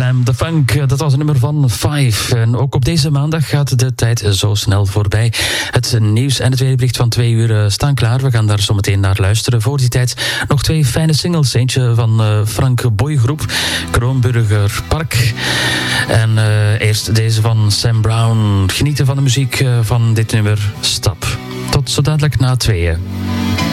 Slam the Funk, dat was een nummer van Five. En ook op deze maandag gaat de tijd zo snel voorbij. Het nieuws en het weerbericht van 2 uur staan klaar. We gaan daar zo meteen naar luisteren. Voor die tijd nog 2 fijne singles. Eentje van Frank Boygroep, Kroonburger Park. En eerst deze van Sam Brown. Genieten van de muziek van dit nummer Stap. Tot zo dadelijk na 2.